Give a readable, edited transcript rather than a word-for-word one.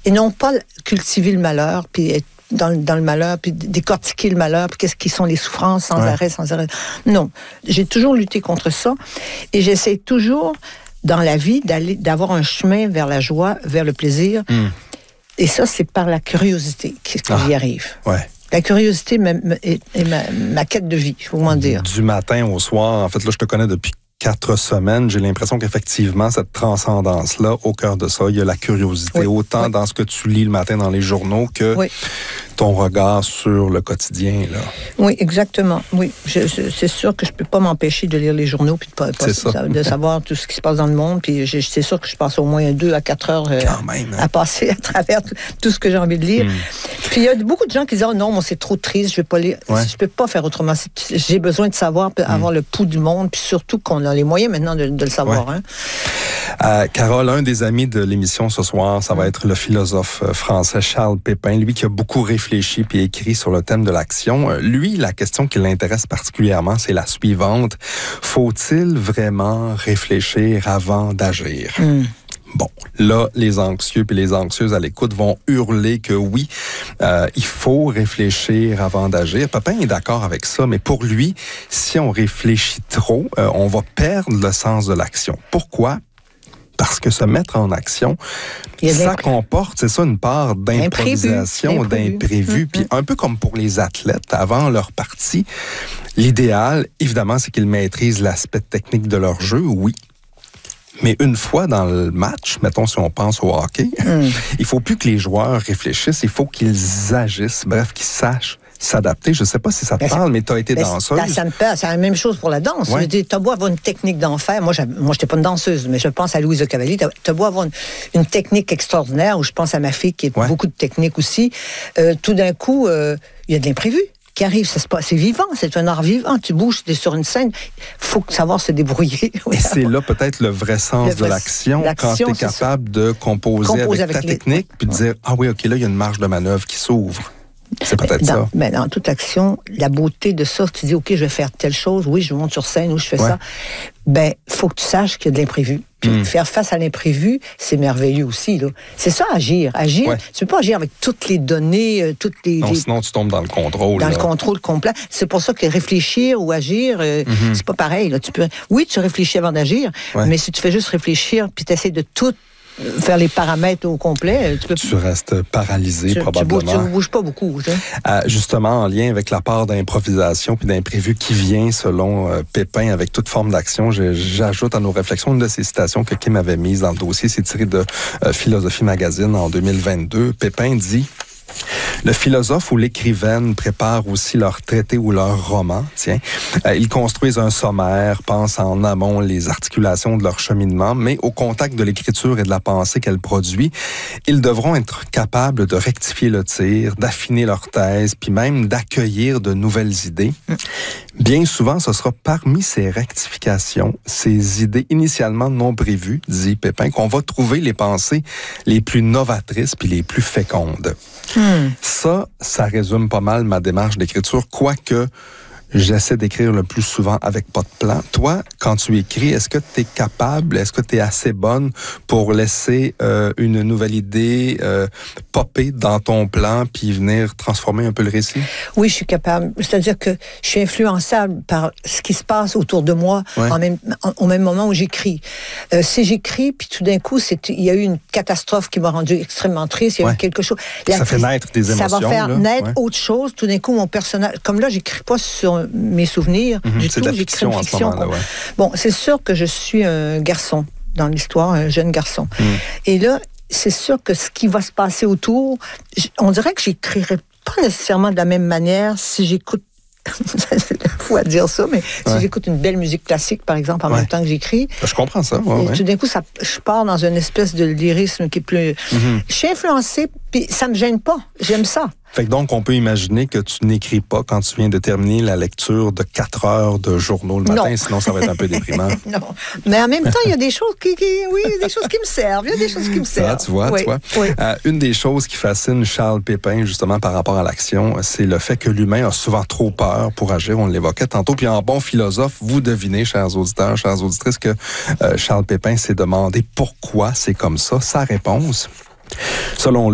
et non pas cultiver le malheur, puis être dans le malheur, puis décortiquer le malheur, puis qu'est-ce qui sont les souffrances sans arrêt. Non, j'ai toujours lutté contre ça, et j'essaie toujours, dans la vie, d'avoir un chemin vers la joie, vers le plaisir, et ça, c'est par la curiosité que j'y arrive. Ouais. La curiosité est ma quête de vie, il faut m'en dire. Du matin au soir, en fait, là, je te connais depuis 4 semaines, j'ai l'impression qu'effectivement, cette transcendance-là, au cœur de ça, il y a la curiosité, autant dans ce que tu lis le matin dans les journaux que ton regard sur le quotidien, là. Oui, exactement. Oui, c'est sûr que je peux pas m'empêcher de lire les journaux puis de savoir tout ce qui se passe dans le monde. Puis c'est sûr que je passe au moins 2 à 4 heures à passer à travers tout ce que j'ai envie de lire. Puis il y a beaucoup de gens qui disent non, moi c'est trop triste, je vais pas lire. Je peux pas faire autrement. J'ai besoin de savoir, avoir le pouls du monde, puis surtout qu'on a les moyens maintenant de le savoir. Carole, un des amis de l'émission ce soir, ça va être le philosophe français Charles Pépin, lui qui a beaucoup réfléchi puis écrit sur le thème de l'action. Lui, la question qui l'intéresse particulièrement, c'est la suivante. Faut-il vraiment réfléchir avant d'agir? Bon, là, les anxieux puis les anxieuses à l'écoute vont hurler que oui, il faut réfléchir avant d'agir. Pépin est d'accord avec ça, mais pour lui, si on réfléchit trop, on va perdre le sens de l'action. Pourquoi? Parce que se mettre en action, ça comporte, c'est ça, une part d'improvisation, d'imprévu. Puis un peu comme pour les athlètes, avant leur partie, l'idéal, évidemment, c'est qu'ils maîtrisent l'aspect technique de leur jeu, oui. Mais une fois dans le match, mettons si on pense au hockey, il faut plus que les joueurs réfléchissent, il faut qu'ils agissent, bref, qu'ils sachent s'adapter. Je ne sais pas si ça te parle, mais tu as été danseuse. Ça me parle. C'est la même chose pour la danse. Ouais. Tu as beau avoir une technique d'enfer. Moi, je n'étais pas une danseuse, mais je pense à Louise de Cavalier. Tu as beau avoir une technique extraordinaire, ou je pense à ma fille qui a beaucoup de technique aussi. Tout d'un coup, il y a de l'imprévu qui arrive. C'est vivant, c'est un art vivant. Tu bouges, tu es sur une scène, il faut savoir se débrouiller. Et c'est là peut-être le vrai sens de l'action, quand tu es capable de composer avec ta technique, puis de dire, ah oui, OK, là, il y a une marge de manœuvre qui s'ouvre. C'est peut-être ça. Mais dans toute action, la beauté de ça, tu dis, OK, je vais faire telle chose, oui, je monte sur scène, ou je fais ça. Ben, faut que tu saches qu'il y a de l'imprévu. Puis faire face à l'imprévu, c'est merveilleux aussi, là. C'est ça, agir. Tu peux pas agir avec toutes les données, Non, sinon tu tombes dans le contrôle. Le contrôle complet. C'est pour ça que réfléchir ou agir, c'est pas pareil, là. Tu réfléchis avant d'agir, mais si tu fais juste réfléchir, puis tu essaies de tout faire les paramètres au complet, tu restes paralysé probablement. Tu ne bouges pas beaucoup. Justement, en lien avec la part d'improvisation puis d'imprévu qui vient, selon Pépin, avec toute forme d'action, j'ajoute à nos réflexions une de ces citations que Kim avait mise dans le dossier. C'est tiré de Philosophie Magazine en 2022. Pépin dit: le philosophe ou l'écrivaine prépare aussi leur traité ou leur roman. Ils construisent un sommaire, pensent en amont les articulations de leur cheminement, mais au contact de l'écriture et de la pensée qu'elle produit, ils devront être capables de rectifier le tir, d'affiner leur thèse, puis même d'accueillir de nouvelles idées. Bien souvent, ce sera parmi ces rectifications, ces idées initialement non prévues, dit Pépin, qu'on va trouver les pensées les plus novatrices puis les plus fécondes. Ça résume pas mal ma démarche d'écriture, quoique j'essaie d'écrire le plus souvent avec pas de plan. Toi, quand tu écris, est-ce que tu es capable, est-ce que tu es assez bonne pour laisser une nouvelle idée popper dans ton plan puis venir transformer un peu le récit? Oui, je suis capable. C'est-à-dire que je suis influençable par ce qui se passe autour de moi au même moment où j'écris. Si j'écris, puis tout d'un coup, il y a eu une catastrophe qui m'a rendu extrêmement triste, il y a eu quelque chose... Ça fait naître des émotions. Ça va faire naître autre chose. Tout d'un coup, mon personnage... Comme là, j'écris pas sur mes souvenirs. C'est de la fiction en ce moment-là. Bon, c'est sûr que je suis un garçon dans l'histoire, un jeune garçon. Et là, c'est sûr que ce qui va se passer autour, on dirait que j'écrirais pas nécessairement de la même manière si j'écoute, c'est fou à dire ça, mais si j'écoute une belle musique classique, par exemple, en même temps que j'écris. Je comprends ça. Tout d'un coup, je pars dans une espèce de lyrisme qui est plus... Je suis influencée, puis ça me gêne pas. J'aime ça. Fait que donc, on peut imaginer que tu n'écris pas quand tu viens de terminer la lecture de 4 heures de journaux le matin, sinon ça va être un peu déprimant. Non. Mais en même temps, il y a des choses qui me servent. Il y a des choses qui me servent. Ça, tu vois. Une des choses qui fascine Charles Pépin, justement, par rapport à l'action, c'est le fait que l'humain a souvent trop peur pour agir. On l'évoquait tantôt. Puis en bon philosophe, vous devinez, chers auditeurs, chères auditrices, que Charles Pépin s'est demandé pourquoi c'est comme ça. Sa réponse, selon